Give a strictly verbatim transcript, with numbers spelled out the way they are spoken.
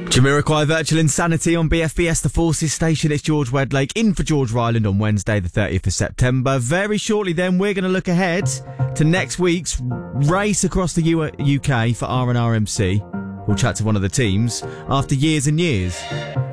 Jamiroquai Virtual Insanity on B F B S The Forces station. It's George Wedlake in for George Ryland on Wednesday the thirtieth of September. Very shortly then we're going to look ahead to next week's race across the U- UK for R and R M C. We'll chat to one of the teams after years and years.